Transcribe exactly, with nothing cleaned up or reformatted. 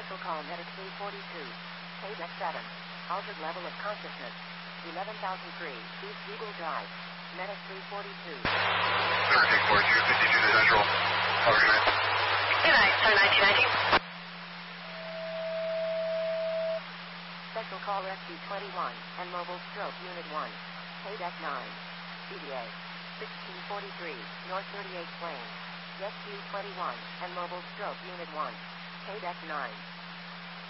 Special call Medic three forty-two. Paydeck seven. Altered level of consciousness. eleven thousand three. East Eagle Drive. Medic three forty-two. thirteen forty-two, fifty-two to Central. How are you doing? Good night, sir, nineteen nineteen. Special call Rescue twenty-one and Mobile Stroke Unit one. Paydeck nine. C D A. sixteen forty-three, North thirty-eighth Lane. Rescue twenty-one and Mobile Stroke Unit one. Paydeck nine.